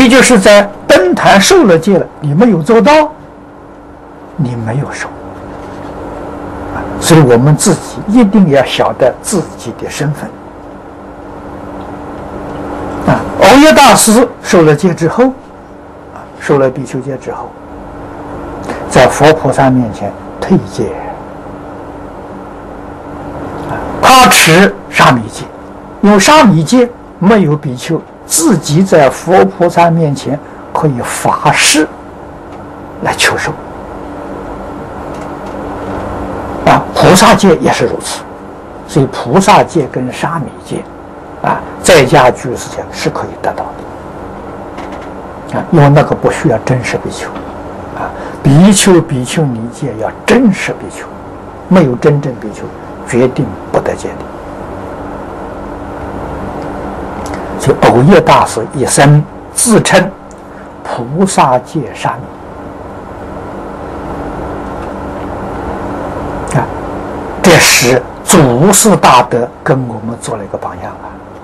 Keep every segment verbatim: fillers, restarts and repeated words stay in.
你就是在登坛受了戒了，你没有做到，你没有受。所以我们自己一定要晓得自己的身份。啊，藕益大师受了戒之后，啊，受了比丘戒之后，在佛菩萨面前退戒。啊，他持沙弥戒，因为沙弥戒没有比丘，自己在佛菩萨面前可以发誓来求受。啊，菩萨戒也是如此，所以菩萨戒跟沙弥戒，啊，在家居士戒是可以得到的。啊，因为那个不需要真实比丘，啊，比丘比丘尼戒要真实比丘，没有真正比丘，决定不得戒的。所以藕益大师一生自称菩萨戒沙弥。啊，这是祖师大德跟我们做了一个榜样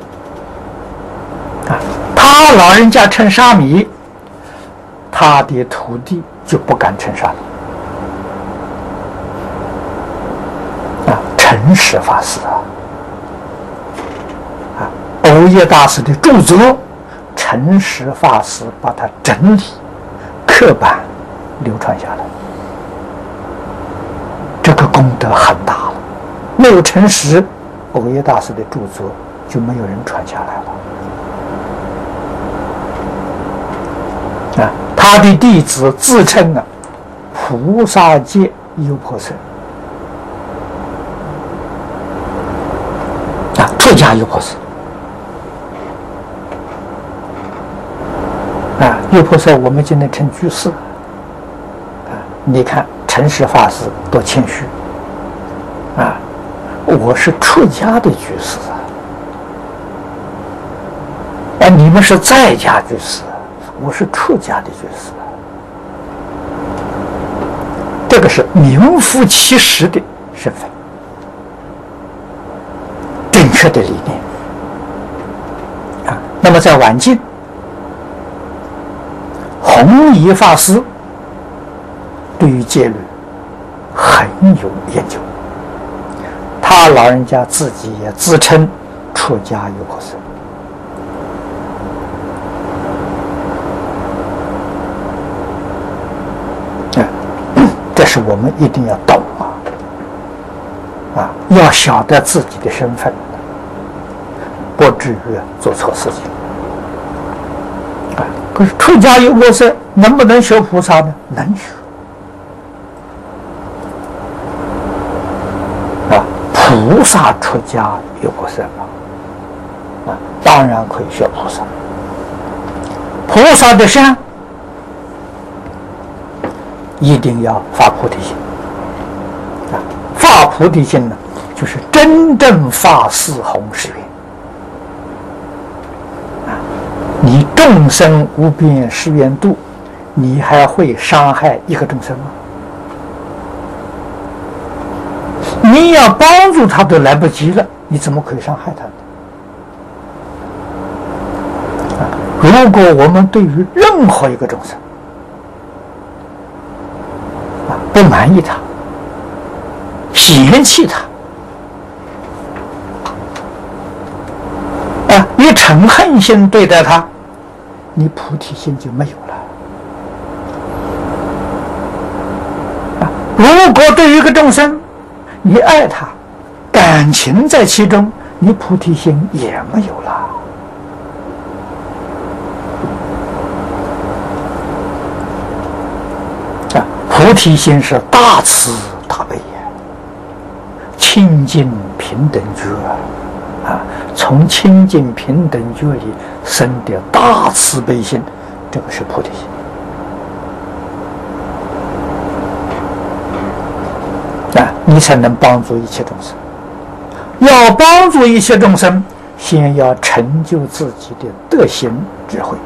啊！啊，他老人家称沙弥，他的徒弟就不敢称沙弥。啊，诚实法师啊！啊，藕益大师的著作，诚实法师把它整理、刻板流传下来。这个功德很大了，没有诚实，藕益大师的著作就没有人传下来了。啊，他的弟子自称啊，菩萨戒优婆塞，啊，出家优婆塞，啊，优婆塞我们今天称居士，啊，你看。诚实法师多谦虚啊！我是出家的居士啊，啊，你们是在家居士，我是出家的居士啊。这个是名副其实的身份，正确的理念啊。那么在晚近，弘一法师对于戒律很有研究，他老人家自己也自称出家优婆塞。这是我们一定要懂啊！啊，要晓得自己的身份，不至于做错事情。啊，可是出家优婆塞能不能学菩萨呢？能学。菩萨出家优婆塞吗？啊，当然可以学菩萨。菩萨的善一定要发菩提心。啊，发菩提心呢，就是真正发四弘誓愿。啊，你众生无边誓愿度，你还会伤害一个众生吗？你要帮助他都来不及了，你怎么可以伤害他呢？啊，如果我们对于任何一个众生啊不满意他、嫌弃他啊，以嗔恨心对待他，你菩提心就没有了。啊，如果对于一个众生，你爱他，感情在其中，你菩提心也没有了。啊，菩提心是大慈大悲呀，清净平等觉啊，从清净平等觉里生的大慈悲心，这个是菩提心。啊，你才能帮助一切众生。要帮助一切众生，先要成就自己的德行智慧。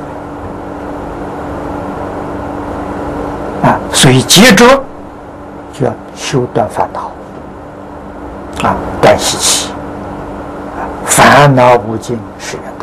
啊，所以接着就要修断烦恼，啊，断习气，啊，烦恼无尽是缘。